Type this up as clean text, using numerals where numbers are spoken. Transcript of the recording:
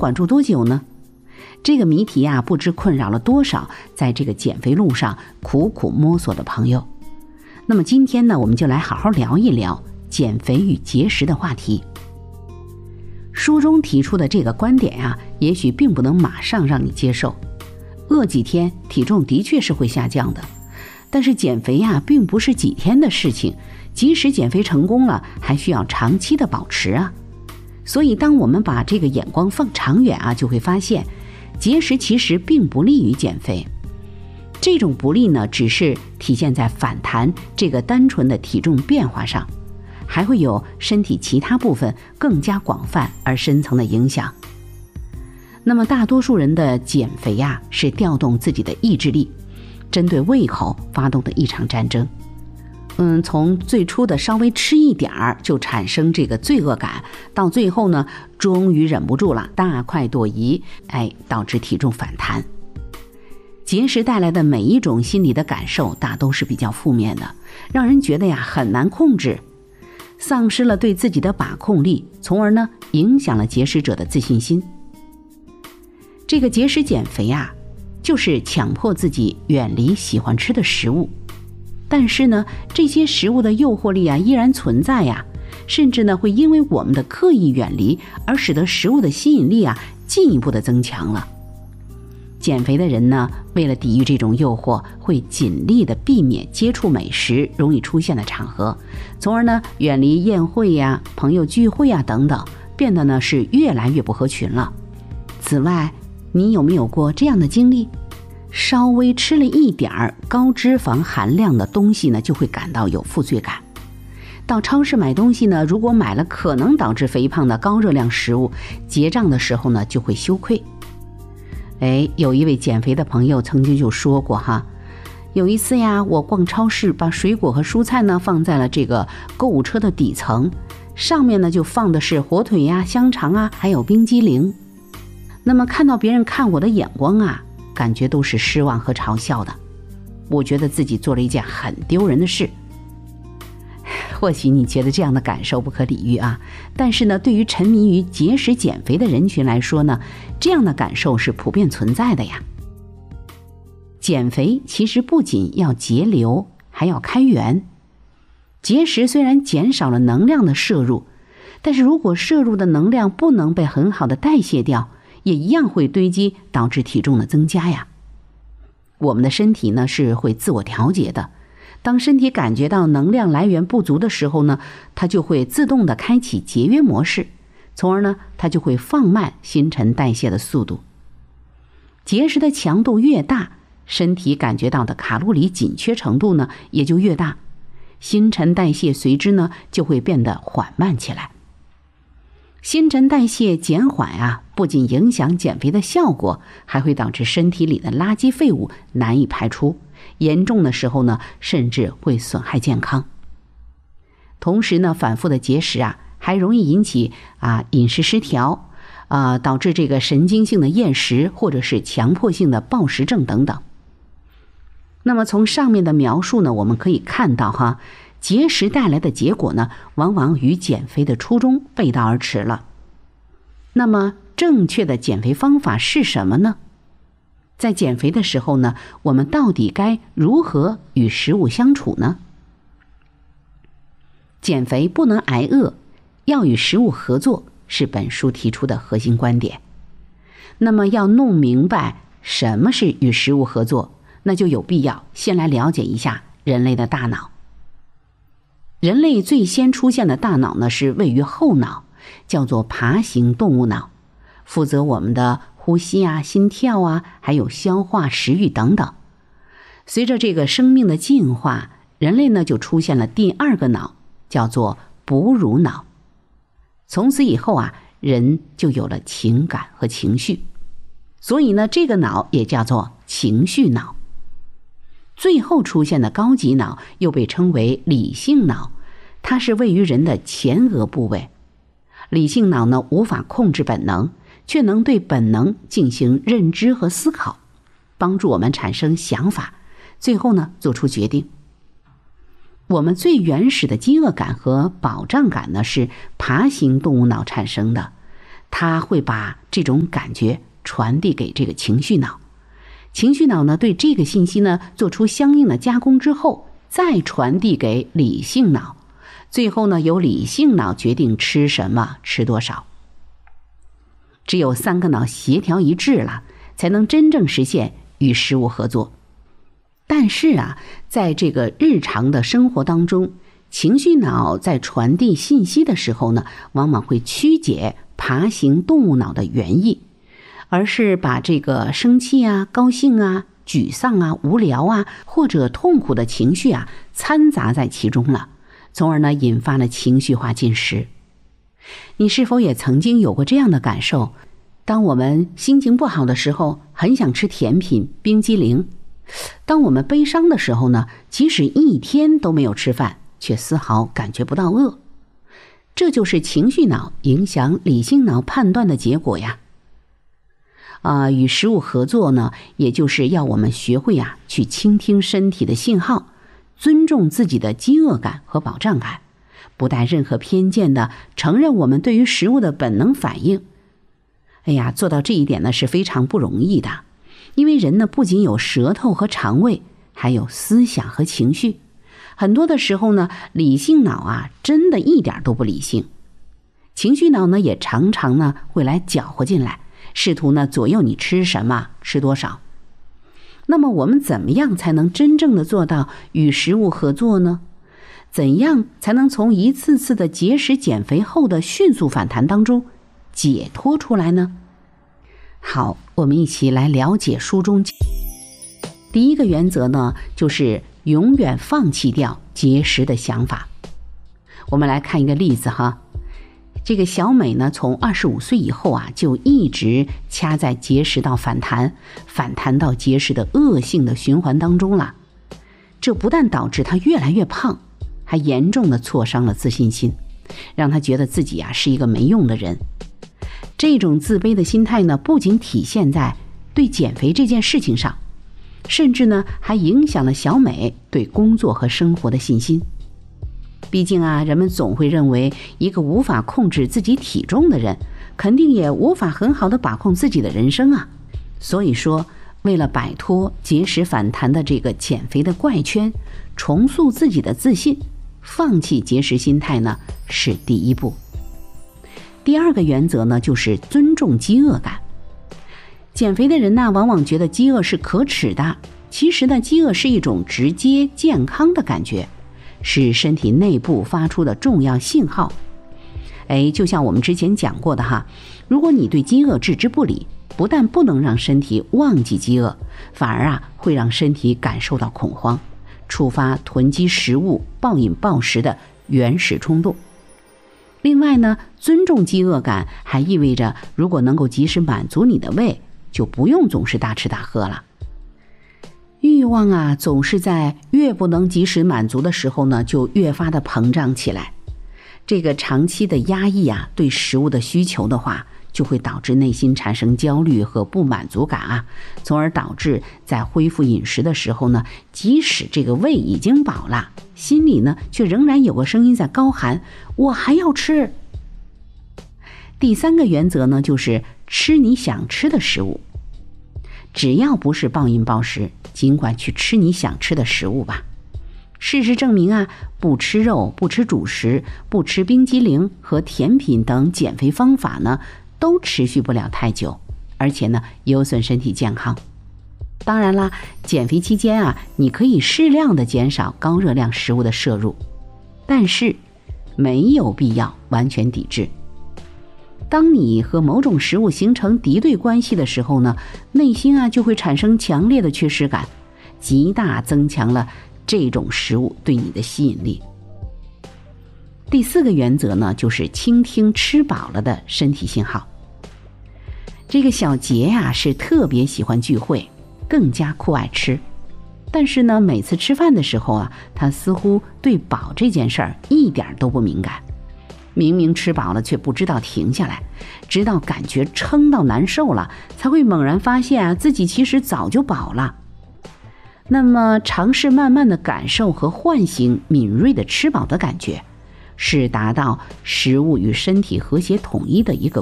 管住多久呢？这个谜题啊，不知困扰了多少在这个减肥路上苦苦摸索的朋友。那么今天呢，我们就来好好聊一聊减肥与节食的话题。书中提出的这个观点啊，也许并不能马上让你接受。饿几天，体重的确是会下降的。但是减肥啊，并不是几天的事情，即使减肥成功了，还需要长期的保持啊。所以当我们把这个眼光放长远啊，就会发现节食其实并不利于减肥。这种不利呢，只是体现在反弹这个单纯的体重变化上，还会有身体其他部分更加广泛而深层的影响。那么大多数人的减肥啊，是调动自己的意志力，针对胃口发动的一场战争。从最初的稍微吃一点儿就产生这个罪恶感，到最后呢，终于忍不住了，大快朵颐，导致体重反弹。节食带来的每一种心理的感受大都是比较负面的，让人觉得呀很难控制，丧失了对自己的把控力，从而呢影响了节食者的自信心。这个节食减肥啊，就是强迫自己远离喜欢吃的食物，但是呢这些食物的诱惑力啊依然存在呀，甚至呢会因为我们的刻意远离而使得食物的吸引力啊进一步的增强了。减肥的人呢，为了抵御这种诱惑，会尽力的避免接触美食容易出现的场合，从而呢远离宴会呀、朋友聚会呀等等，变得呢是越来越不合群了。此外，你有没有过这样的经历？稍微吃了一点高脂肪含量的东西呢，就会感到有负罪感。到超市买东西呢，如果买了可能导致肥胖的高热量食物，结账的时候呢就会羞愧。有一位减肥的朋友曾经就说过哈，有一次呀，我逛超市，把水果和蔬菜呢放在了这个购物车的底层，上面呢就放的是火腿呀、香肠啊，还有冰激凌。那么看到别人看我的眼光啊，感觉都是失望和嘲笑的。我觉得自己做了一件很丢人的事。或许你觉得这样的感受不可理喻啊，但是呢，对于沉迷于节食减肥的人群来说呢，这样的感受是普遍存在的呀。减肥其实不仅要节流，还要开源。节食虽然减少了能量的摄入，但是如果摄入的能量不能被很好的代谢掉，也一样会堆积，导致体重的增加呀。我们的身体呢是会自我调节的，当身体感觉到能量来源不足的时候呢，它就会自动的开启节约模式，从而呢，它就会放慢新陈代谢的速度。节食的强度越大，身体感觉到的卡路里紧缺程度呢也就越大，新陈代谢随之呢就会变得缓慢起来。新陈代谢减缓啊，不仅影响减肥的效果，还会导致身体里的垃圾废物难以排出，严重的时候呢，甚至会损害健康。同时呢，反复的节食啊，还容易引起饮食失调导致这个神经性的厌食，或者是强迫性的暴食症等等。那么从上面的描述呢，我们可以看到节食带来的结果呢，往往与减肥的初衷背道而驰了。那么正确的减肥方法是什么呢？在减肥的时候呢，我们到底该如何与食物相处呢？减肥不能挨饿，要与食物合作，是本书提出的核心观点。那么要弄明白什么是与食物合作，那就有必要先来了解一下人类的大脑。人类最先出现的大脑呢，是位于后脑，叫做爬行动物脑，负责我们的呼吸啊、心跳啊，还有消化、食欲等等。随着这个生命的进化，人类呢就出现了第二个脑，叫做哺乳脑。从此以后人就有了情感和情绪，所以呢，这个脑也叫做情绪脑。最后出现的高级脑又被称为理性脑，它是位于人的前额部位。理性脑呢，无法控制本能，却能对本能进行认知和思考，帮助我们产生想法，最后呢做出决定。我们最原始的饥饿感和饱胀感呢，是爬行动物脑产生的， 它会把这种感觉传递给这个情绪脑，情绪脑呢对这个信息呢做出相应的加工之后，再传递给理性脑，最后呢由理性脑决定吃什么吃多少。只有3个脑协调一致了，才能真正实现与食物合作。但是啊，在这个日常的生活当中，情绪脑在传递信息的时候呢，往往会曲解爬行动物脑的原意，而是把这个生气啊、高兴啊、沮丧啊、无聊啊或者痛苦的情绪啊掺杂在其中了，从而呢引发了情绪化进食。你是否也曾经有过这样的感受？当我们心情不好的时候，很想吃甜品、冰激凌；当我们悲伤的时候呢，即使一天都没有吃饭，却丝毫感觉不到饿。这就是情绪脑影响理性脑判断的结果呀。与食物合作呢，也就是要我们学会去倾听身体的信号，尊重自己的饥饿感和饱胀感，不带任何偏见的承认我们对于食物的本能反应。做到这一点呢是非常不容易的，因为人呢不仅有舌头和肠胃，还有思想和情绪。很多的时候呢，理性脑真的一点都不理性，情绪脑呢也常常呢会来搅和进来，试图呢左右你吃什么吃多少。那么我们怎么样才能真正的做到与食物合作呢？怎样才能从一次次的节食减肥后的迅速反弹当中解脱出来呢？好，我们一起来了解书中第一个原则呢，就是永远放弃掉节食的想法。我们来看一个例子哈，这个小美呢，从25岁以后就一直掐在节食到反弹到节食的恶性的循环当中了。这不但导致她越来越胖，还严重的挫伤了自信心，让她觉得自己是一个没用的人。这种自卑的心态呢，不仅体现在对减肥这件事情上，甚至呢还影响了小美对工作和生活的信心。毕竟人们总会认为一个无法控制自己体重的人，肯定也无法很好的把控自己的人生啊。所以说，为了摆脱节食反弹的这个减肥的怪圈，重塑自己的自信，放弃节食心态呢是第一步。第二个原则呢，就是尊重饥饿感。减肥的人呢，往往觉得饥饿是可耻的，其实呢，饥饿是一种直接健康的感觉，是身体内部发出的重要信号。就像我们之前讲过的哈，如果你对饥饿置之不理，不但不能让身体忘记饥饿，反而会让身体感受到恐慌，触发囤积食物、暴饮暴食的原始冲动。另外呢，尊重饥饿感还意味着，如果能够及时满足你的胃，就不用总是大吃大喝了。欲望总是在越不能及时满足的时候呢，就越发的膨胀起来。这个长期的压抑对食物的需求的话，就会导致内心产生焦虑和不满足感从而导致在恢复饮食的时候呢，即使这个胃已经饱了，心里呢却仍然有个声音在高喊，我还要吃。第三个原则呢，就是吃你想吃的食物。只要不是暴饮暴食，尽管去吃你想吃的食物吧。事实证明不吃肉、不吃主食、不吃冰激凌和甜品等减肥方法呢，都持续不了太久，而且呢，有损身体健康。当然啦，减肥期间你可以适量的减少高热量食物的摄入，但是没有必要完全抵制。当你和某种食物形成敌对关系的时候呢，内心就会产生强烈的缺失感，极大增强了这种食物对你的吸引力。第四个原则呢，就是倾听吃饱了的身体信号。这个小杰是特别喜欢聚会，更加酷爱吃，但是呢，每次吃饭的时候他似乎对饱这件事儿一点都不敏感。明明吃饱了，却不知道停下来，直到感觉撑到难受了，才会猛然发现自己其实早就饱了。那么尝试慢慢的感受和唤醒敏锐的吃饱的感觉，是达到食物与身体和谐统一的一个